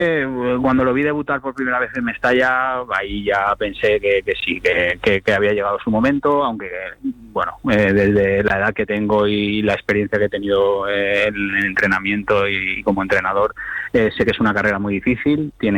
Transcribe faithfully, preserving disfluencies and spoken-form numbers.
Eh, cuando lo vi debutar por primera vez en Mestalla, ahí ya pensé que, que sí, que, que, que había llegado su momento, aunque, bueno, eh, desde la edad que tengo y la experiencia que he tenido eh, en el entrenamiento y como entrenador, eh, sé que es una carrera muy difícil, tiene